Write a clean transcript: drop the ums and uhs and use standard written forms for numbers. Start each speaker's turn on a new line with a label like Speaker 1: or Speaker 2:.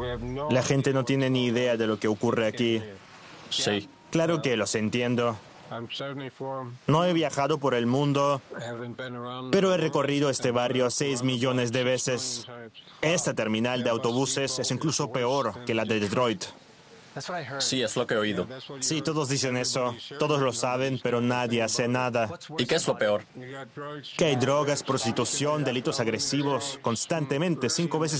Speaker 1: La gente no tiene ni idea de lo que ocurre aquí.
Speaker 2: Sí.
Speaker 1: Claro que los entiendo. No he viajado por el mundo, pero he recorrido este barrio 6 millones de veces. Esta terminal de autobuses es incluso peor que la de Detroit.
Speaker 2: Sí, es lo que he oído.
Speaker 1: Sí, todos dicen eso, todos lo saben, pero nadie hace nada.
Speaker 2: ¿Y qué es lo peor?
Speaker 1: Que hay drogas, prostitución, delitos agresivos, constantemente, 5 veces